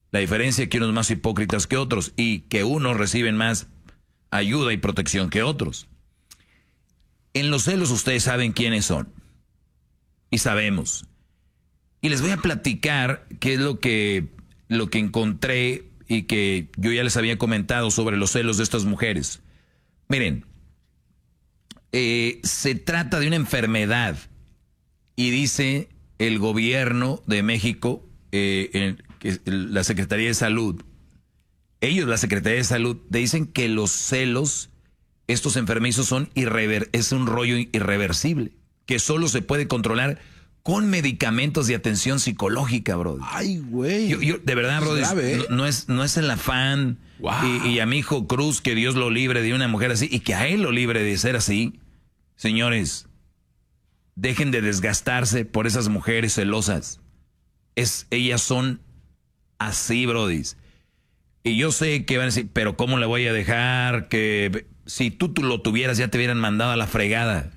La diferencia es que unos más hipócritas que otros y que unos reciben más ayuda y protección que otros. En los celos ustedes saben quiénes son. Y sabemos. Y les voy a platicar qué es lo que encontré y que yo ya les había comentado sobre los celos de estas mujeres. Miren, se trata de una enfermedad y dice el gobierno de México, la Secretaría de Salud, la Secretaría de Salud, dicen que los celos, estos enfermizos es un rollo irreversible, que solo se puede controlar con medicamentos de atención psicológica, bro. Ay, güey. Yo, de verdad, bro, no es el afán. Wow. Y a mi hijo Cruz, que Dios lo libre de una mujer así y que a él lo libre de ser así. Señores, dejen de desgastarse por esas mujeres celosas. Ellas son así, brodis. Y yo sé que van a decir, pero ¿cómo le voy a dejar? Que si tú lo tuvieras ya te hubieran mandado a la fregada.